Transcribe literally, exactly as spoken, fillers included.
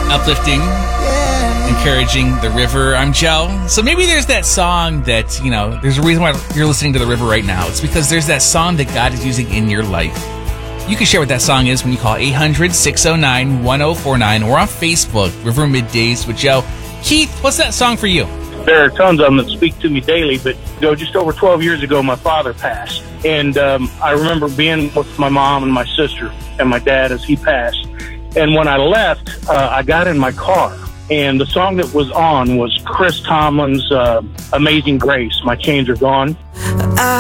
Uplifting, encouraging the river. I'm Joe. So maybe there's that song that, you know, there's a reason why you're listening to the river right now. It's because there's that song that God is using in your life. You can share what that song is when you call eight hundred, six oh nine, one oh four nine or on Facebook, River Middays with Joe. Keith, what's that song for you? There are tons of them that speak to me daily, but you know, just over twelve years ago, my father passed. And um, I remember being with my mom and my sister and my dad as he passed. And when I left, uh, I got in my car, and the song that was on was Chris Tomlin's uh, Amazing Grace, My Chains Are Gone.